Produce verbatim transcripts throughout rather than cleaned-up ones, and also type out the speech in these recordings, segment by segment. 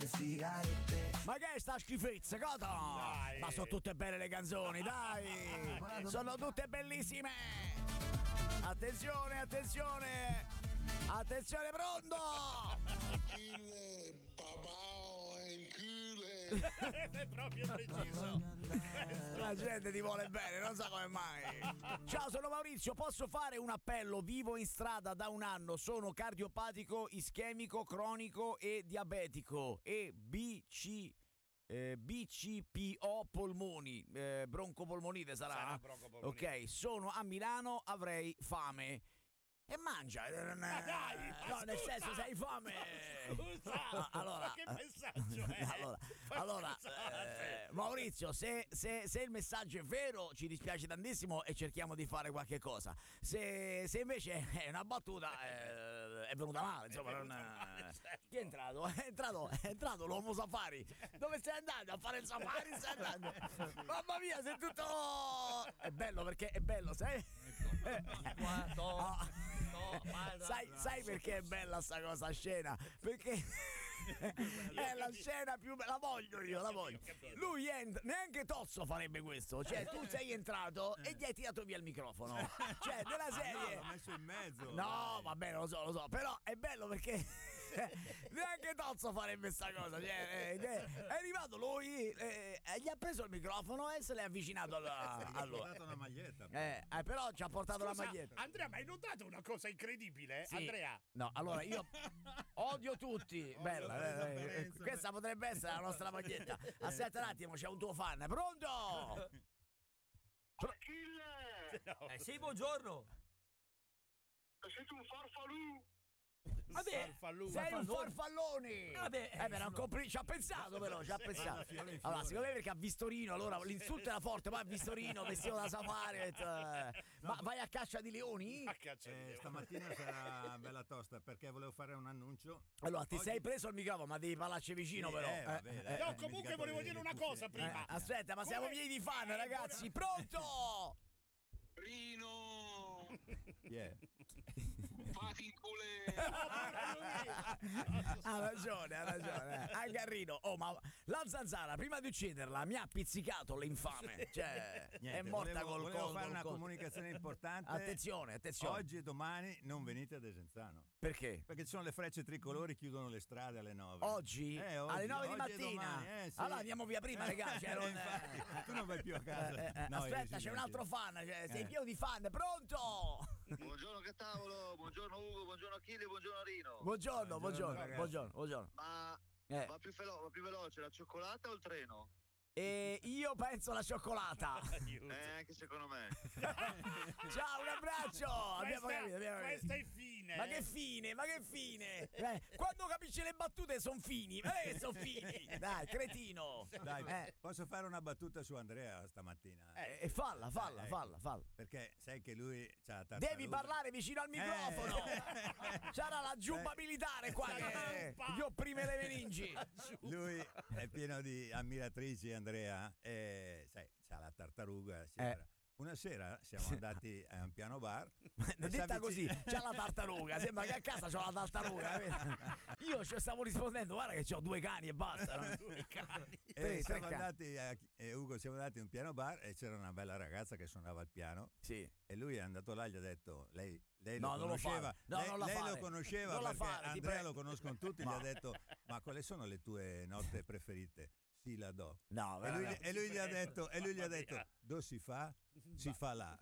le sigarette. Ma che è sta schifezza, Coto? Dai. Ma sono tutte belle le canzoni, dai! Sono tutte bellissime! Attenzione, attenzione! Attenzione, pronto! Killer, babao e killer. È proprio preciso. La gente ti vuole bene, non so come mai. Ciao, sono Maurizio, posso fare un appello? Vivo in strada da un anno, sono cardiopatico, ischemico, cronico e diabetico e B C eh, B C P O polmoni, eh, broncopolmonite sarà? Sarà broncopolmonite. Ok, sono a Milano, avrei fame. E mangia, Ma dai, no, scusa. nel senso, se hai fame. Scusa, Ah, allora, ma che messaggio è? allora, Ma allora scusate. eh, Maurizio, se, se, se il messaggio è vero, ci dispiace tantissimo e cerchiamo di fare qualche cosa. Se, se invece è una battuta, eh, è venuta male, insomma. È venuta non, male, certo. Chi è entrato? È entrato, è entrato l'uomo safari. Dove stai andando? A fare il safari? Stai andando? Mamma mia, sei tutto. È bello perché è bello, sai? Quanto? Oh. Sai, sai perché è bella sta cosa scena? Perché è la scena più bella, la voglio io, la voglio. Lui entra, neanche Tozzo farebbe questo, cioè tu sei entrato e gli hai tirato via il microfono. Cioè, della serie. L'ho messo in mezzo. No, va bene, lo so, lo so, però è bello perché neanche Tozzo farebbe sta cosa. Cioè, eh, è arrivato lui, eh, e gli ha preso il microfono e se l'è avvicinato alla, Gli ha allora. portato una maglietta. Eh, eh, però ci ha portato Scusa, la maglietta. Andrea, ma hai notato una cosa incredibile? Sì. Andrea? No, allora io odio tutti. Bella, eh, eh, questa potrebbe essere la nostra maglietta. Aspetta un attimo, c'è un tuo fan. Pronto? Pro- Killer, Eh sì, buongiorno. sei tu un farfalù. Vabbè, Farfalluno. sei un farfallone. farfallone. Vabbè, eh, beh, non compri- ci ha pensato però, ci ha pensato. Allora, secondo me perché a Vistorino, allora l'insulto era forte, poi a Vistorino vestito da safari, ho detto, eh, ma vai a caccia di leoni? A caccia di Eh, leone. stamattina sarà bella tosta perché volevo fare un annuncio. Allora, ti Oggi- sei preso il microfono, ma devi parlarci vicino Sì, però. eh, vabbè, Eh, dai. eh, No, eh, comunque dimenticato volevo le- dire le una cuffie. cosa eh, prima. aspetta, ma siamo Come- miei di fan, Eh, ragazzi. Pronto? Rino, Yeah. fatti in culè. Ha ragione, ha ragione. eh. Anche a Rino. Oh, ma la zanzara, prima di ucciderla, mi ha pizzicato l'infame. Cioè, Niente, è morta volevo, col volevo collo. fare col una collo. comunicazione importante. Attenzione, attenzione. Oggi e domani non venite a Desenzano. Perché? Perché ci sono le frecce tricolori, chiudono le strade alle nove. Oggi? Eh, oggi, Alle nove di oggi e mattina? domani, eh, sì. Allora andiamo via prima, Eh, raga, cioè, non- infatti, tu non vai più a casa. Eh, eh, No, aspetta, io c'è sì, un sì. altro fan. Cioè, sei Eh. pieno di fan. Pronto? Buongiorno che tavolo, buongiorno Ugo, buongiorno Achille, buongiorno Rino. Buongiorno, buongiorno, ragazzi. buongiorno, buongiorno. Ma Eh. va più, velo- va più veloce la cioccolata o il treno? E io penso la cioccolata. Aiuto. Eh, anche secondo me. Ciao, un abbraccio. Abbiamo Questa, capito, abbiamo capito. questa è fine. Ma che fine, ma che fine? Eh, quando capisci le battute sono fini, ma che sono fini? Dai, cretino. Dai, Eh, posso fare una battuta su Andrea stamattina? eh, eh, falla, falla, Eh, falla, falla. Perché sai che lui c'ha la tartaruga. Devi parlare vicino al microfono. Eh. C'era la giubba militare qua che gli opprime le meningi. Lui è pieno di ammiratrici, Andrea, e sai, c'ha la tartaruga, eccetera. Eh. Una sera siamo andati a un piano bar. Detta S'avvicina- così, c'ha la tartaruga. Sembra che a casa c'ho la tartaruga. capito? Io ci stavo rispondendo, guarda che c'ho due cani e basta. no? Due cani. E Tre- siamo tre cani. andati a, e Ugo siamo andati a un piano bar e c'era una bella ragazza che suonava il piano. Sì. E lui è andato là e gli ha detto: Lei, lei No, lo non lo conosceva, fare. No, lei, non la lei fare. lo conosceva Non la perché fare, ti Andrea prego. lo conoscono tutti. Gli Ma- ha detto: ma quali sono le tue note preferite? Sì, la do. No, e lui, vabbè. e lui gli ha detto: e lui gli ha Mamma detto: mia. do si fa? Si fa là.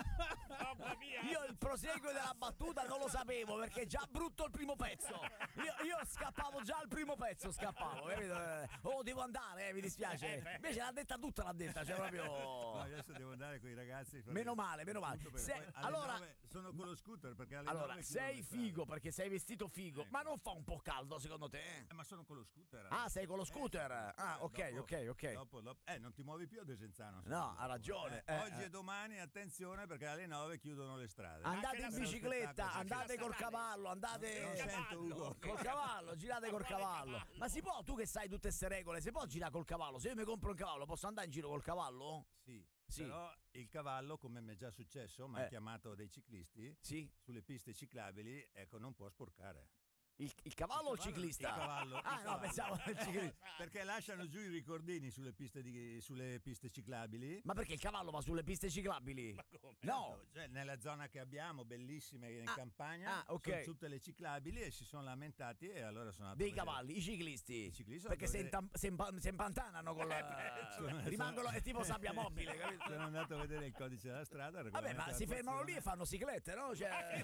Mamma mia. Io il proseguo della battuta non lo sapevo perché è già brutto il primo pezzo. Io, io scappavo già al primo pezzo, scappavo, capito? Eh, Oh, devo andare, eh, mi dispiace. Invece l'ha detta tutta, l'ha detta, cioè No, proprio. adesso devo andare con i ragazzi. perché- Meno male, meno male. appunto perché Se- poi alle allora- nove sono con lo scooter perché alle Allora, nove chiudono sei le strade. figo perché sei vestito figo, Ecco. ma non fa un po' caldo secondo te? Eh, ma sono con lo scooter. Ah, sei con lo scooter? Eh, sì. Ah, Eh, ok, dopo- ok, ok. Dopo, dopo- eh, non ti muovi più a Desenzano. No, ha ragione. Eh, Eh, oggi eh. e domani, attenzione perché alle nove chiudono le strade. Andate la- in per lo bicicletta, spettacolo, andate anche col la statale. cavallo, Non andate sento Ugo. col cavallo, girate col Ma quale cavallo. cavallo? Ma si può, tu che sai tutte queste regole, si può girare col cavallo? Se io mi compro un cavallo, posso andare in giro col cavallo? Sì, Sì. però il cavallo, come mi è già successo, mi Eh. ha chiamato dei ciclisti Sì. sulle piste ciclabili, ecco, non può sporcare. Il, il cavallo o il cavallo- ciclista? il cavallo, il Ah, no, cavallo. pensavo al ciclista. Perché lasciano giù i ricordini sulle piste, di, sulle piste ciclabili. Ma perché il cavallo va sulle piste ciclabili? Ma come? No. Cioè, nella zona che abbiamo, bellissime in Ah, campagna, ah, ok. sono tutte le ciclabili e si sono lamentati e allora sono andato Dei a vedere. cavalli, i ciclisti. I ciclisti perché sono si, vedere- intam- si impa- si impantanano con la... sono- rimangono, è tipo sabbia mobile, capito? Sono andato a vedere il codice della strada. il Vabbè, ma regolamento si della fermano lì e attuazione. fanno ciclette, no? Cioè,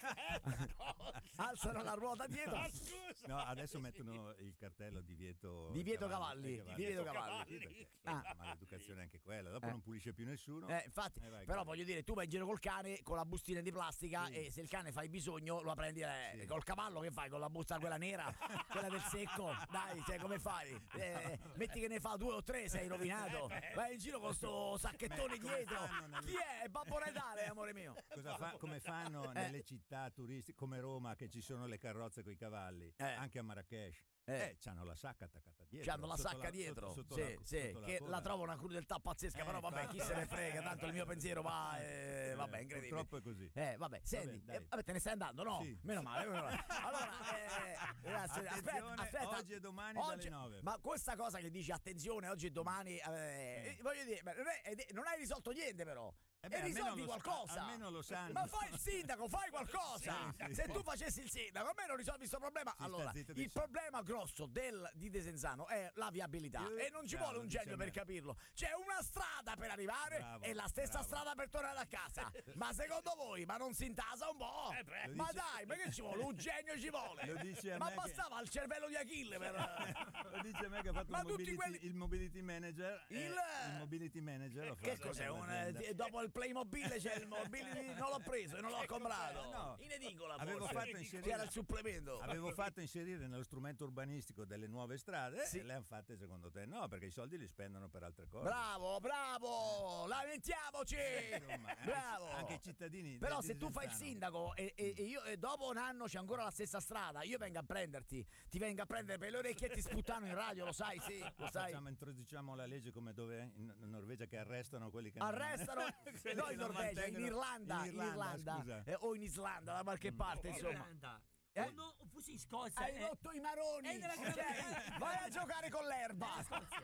alzano la ruota dietro. Ma scusa. No, adesso mettono il cartello divieto Divieto cavalli, cavalli. divieto Divieto cavalli. cavalli. Sì, perché Ah. è maleducazione anche quella. Dopo Eh. non pulisce più nessuno. Eh, infatti, Eh, vai, però vai. voglio dire, tu vai in giro col cane con la bustina di plastica Sì. e se il cane fai bisogno lo prendi eh, Sì. col cavallo, che fai? Con la busta quella nera, quella del secco, dai, cioè come fai? Eh, metti che ne fa due o tre, sei rovinato. Vai in giro con sto sacchettone Beh, come dietro. fanno nelle- Chi è? Babbo Natale, amore mio. Cosa fa- come fanno Eh. nelle città turistiche come Roma che ci sono le carrozze con i cavalli, Eh. anche a Marrakesh? Eh. Eh, c'hanno la sacca attaccata dietro. C'hanno la sotto sacca dietro, sotto- sotto sì, la- sì, sotto la che coda. la trovo una crudeltà pazzesca, Eh, però vabbè, infatti. chi se ne frega, tanto il mio pensiero va, eh, vabbè, Eh, incredibile. Purtroppo è così. Eh, vabbè, senti, dai. eh, vabbè, te ne stai andando, no? Sì. Meno male, meno male. Allora, eh, grazie, aspetta, Attenzione, aspetta. oggi e domani Oggi- dalle nove. Ma questa cosa che dici attenzione, oggi e domani, eh, eh, voglio dire, ma non, è- ed- non hai risolto niente però. Eh beh, e almeno risolvi lo sa- qualcosa. almeno lo sanno. Ma fai il sindaco, fai qualcosa. Sì, sì. Se tu facessi il sindaco, almeno risolvi questo problema. Sì, sta allora, zitto, il dici. problema grosso del, di Desenzano è la viabilità. Eh, E non ci bravo, vuole un dice genio a per me. capirlo. C'è una strada per arrivare Bravo, e la stessa bravo. strada per tornare a casa. Ma secondo voi, ma non si intasa un po'? Eh, beh. Lo Ma dice- dai, ma che ci vuole? Un genio ci vuole. Lo dice a ma me che- bastava il cervello di Achille per... Lo dice a me che ha fatto Ma il tutti mobility, quelli- il mobility manager. eh, Il- il mobility manager. lo fa Che sempre cos'è? Un, l'azienda. eh, dopo il Playmobil c'è il Mobility, non l'ho preso e non l'ho comprato. No. In edicola Avevo forse. fatto C'era inserire il supplemento. Avevo fatto inserire nello strumento urbanistico delle nuove strade Sì. e le hanno fatte secondo te? No, perché i soldi li spendono per altre cose. Bravo, bravo, lamentiamoci. Insomma, anche- Bravo. anche i cittadini Però del se tu fai il Desenzano. sindaco e, e- e io e dopo un anno c'è ancora la stessa strada, io vengo a prenderti, ti vengo a prendere per le orecchie e ti sputtano in radio, lo sai, sì, lo sai. Facciamo, introduciamo la legge come dove in in Norvegia che arrestano quelli che non- Arrestano quelli no che in non Norvegia, in mantengono- Irlanda, in Irlanda, scusa. eh, o in Islanda, da qualche parte, insomma. Irlanda. Eh? O no, o fosse in Scozia. Hai eh. rotto i maroni, Eh, nella ok? Gran- Vai a giocare con l'erba.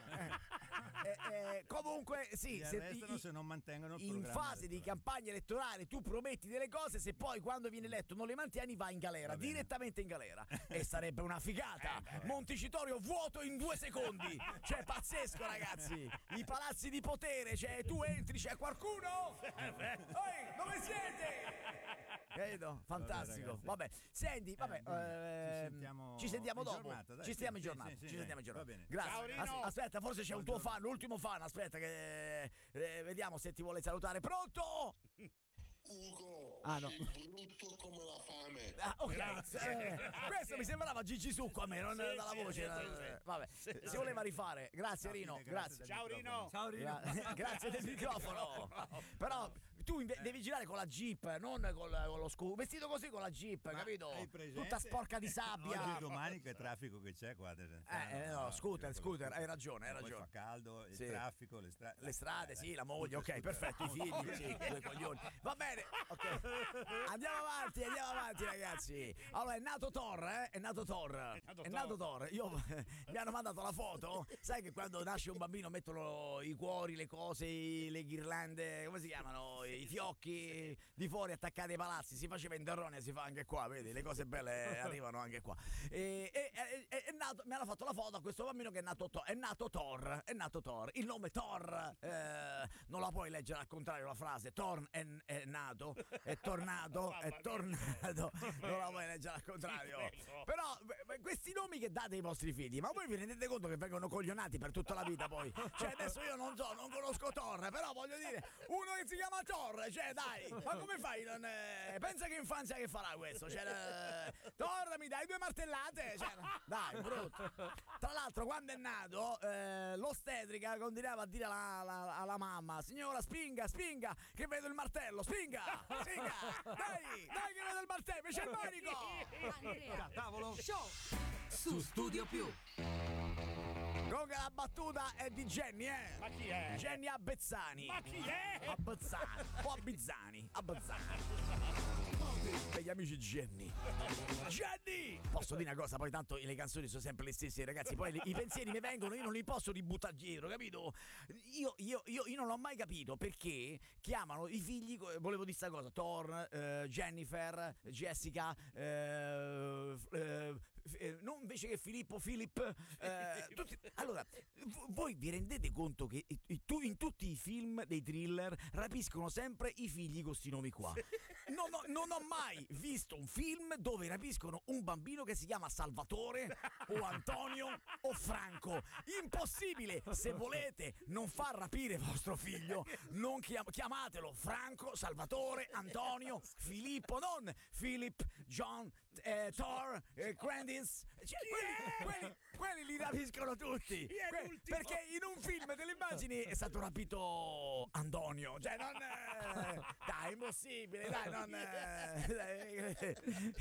Eh, eh, comunque, sì, Li se, arrestano i- se non mantengono il in programma fase di elettorale. campagna elettorale tu prometti delle cose, se poi quando vieni eletto non le mantieni vai in galera, Va bene. direttamente in galera. E sarebbe una figata. Montecitorio vuoto in due secondi. Cioè, pazzesco, ragazzi. I palazzi di potere, cioè tu entri, c'è qualcuno? Ehi, dove siete? Capito? Fantastico. ragazzi. Vabbè, senti, vabbè, Eh, bene, ci ehm, sentiamo ci sentiamo in dopo. giornata, dai, ci stiamo in sì, giornata. sì, sì, ci sentiamo in dai, giornata. va bene. Grazie. Ciao, Rino. As- aspetta, forse c'è un tuo Buongiorno. fan, l'ultimo fan. Aspetta, che eh, vediamo se ti vuole salutare. Pronto? Ugo, Ah, no. sei brutto come la fame. Ah, ok. Grazie. Eh, questo mi sembrava Gigi Succo a me, non Sì, dalla sì, voce. sì, eh, sì. Vabbè, si voleva rifare. Grazie, Rino. Grazie Grazie. del Ciao, microfono. Rino. Ciao Rino. Gra- grazie del microfono. Però tu inve- devi girare con la Jeep, non col- con lo scu. Vestito così con la Jeep, Ma capito? hai presente? Tutta sporca di Oggi sabbia. e domani che traffico che c'è qua a Desenzano. Eh, eh, no, scooter, io con lo scooter, hai ragione, hai Poi ragione. fa caldo, il Sì. traffico, le strade. Le strade, sì, la moglie, ok, perfetto, i figli, sì, due coglioni. Va bene, ok. Andiamo avanti, andiamo avanti, ragazzi. Allora, è nato Thor, eh? È nato Thor. nato È nato Thor. Io mi hanno mandato la foto. Sai che quando nasce un bambino mettono i cuori, le cose, i- le ghirlande, come si chiamano? I fiocchi di fuori attaccati ai palazzi. Si faceva in Terronia, si fa anche qua, vedi? Le cose belle arrivano anche qua. E, e- e- e- è nato, mi hanno fatto la foto a questo bambino che è nato Thor. È nato Thor, è nato Thor. Il nome Thor, eh, non la puoi leggere al contrario la frase. Thor è, è nato, è tornato, è tornato. Non la puoi leggere al contrario. Però beh, beh, questi nomi che date ai vostri figli, ma voi vi rendete conto che vengono coglionati per tutta la vita poi? Cioè adesso io non so, non conosco Thor, però voglio dire, uno che si chiama Thor, cioè dai, ma come fai? Non, eh, pensa che infanzia che farà questo? Cioè, eh, Thor mi dai due martellate? Cioè, dai, brutto. Tra l'altro quando è nato, eh, l'ostetrica continuava a dire alla, alla- alla mamma, signora spinga, spinga, che vedo il martello, spinga, spinga, dai, dai che vedo il martello, c'è il manico. Andrea, Tavolo. show su Studio Più. Comunque che la battuta è di Jenny, eh? Ma chi è? Jenny Abbezzani. Ma chi è? Abbezzani. O Abbizzani. Abbezzani. Per gli amici Jenny. Jenny! Posso dire una cosa, poi tanto le canzoni sono sempre le stesse, ragazzi. Poi i pensieri mi vengono, io non li posso ributtare dietro, capito? Io, io, io, io non ho mai capito perché chiamano i figli, volevo dire sta cosa, Thor, eh, Jennifer, Jessica, eh, eh, eh, non invece che Filippo, Philip. Eh, tutti, allora, v- voi vi rendete conto che i- i- tu, in tutti i film dei thriller rapiscono sempre i figli con sti nomi qua? Non ho, non ho mai visto un film dove rapiscono un bambino che si chiama Salvatore o Antonio o Franco. Impossibile! Se volete non far rapire vostro figlio, non chiam- chiamatelo Franco, Salvatore, Antonio, Filippo, non Philip, John, eh, Thor, eh, Grandis. Cioè, quelli, quelli, quelli li rapiscono tutti. Chi è Que- l'ultimo? perché in un film delle immagini è stato rapito Antonio. Cioè, non. eh, dai, è impossibile, dai, non. eh, dai,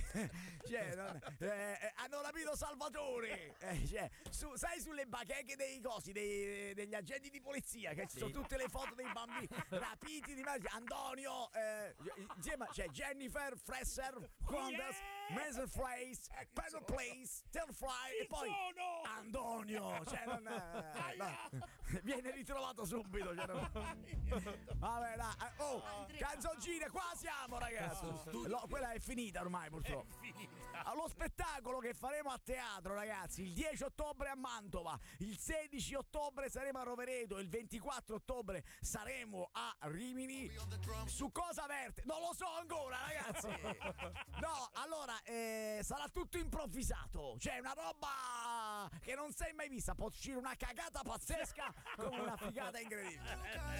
cioè, non eh, eh, hanno rapito Salvatore. Eh, cioè, su, sai, sulle bacheche dei cosi, dei, degli agenti di polizia, che ci sono tutte le foto dei bambini rapiti di immagini. Antonio, eh, insieme c'è Jennifer, Fresser, Condas, Mason Frace, Pedro Place, Telfry e poi sono? Antonio. Cioè, non, eh, no, viene ritrovato subito. Cioè, non- vabbè, dai. eh, Oh, canzoncine, qua siamo, ragazzi. Lo- quella è finita ormai, purtroppo. Allo spettacolo che faremo a teatro, ragazzi, il dieci ottobre a Mantova, il sedici ottobre saremo a Rovereto, il ventiquattro ottobre saremo a Rimini. Su cosa verte? Non lo so ancora, ragazzi. No, allora eh, sarà tutto improvvisato, cioè una roba che non sei mai vista, può uscire una cagata pazzesca con una figata incredibile.